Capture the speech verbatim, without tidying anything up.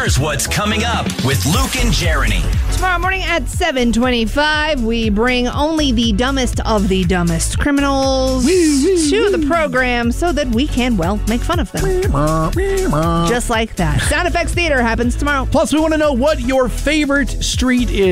Here's what's coming up with Luke and Jeremy. Tomorrow morning at seven twenty-five, we bring only the dumbest of the dumbest criminals to the program so that we can, well, make fun of them. Just like that. Sound Effects Theater happens tomorrow. Plus, we want to know what your favorite street is.